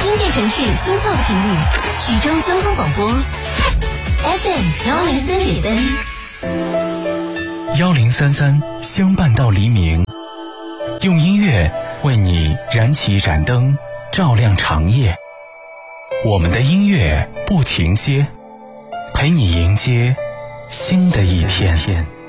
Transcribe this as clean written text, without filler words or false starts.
听见城市心跳的频率，徐州交通广播 FM1033，1033相伴到黎明，用音乐为你燃起一盏灯，照亮长夜。我们的音乐不停歇，陪你迎接新的一天。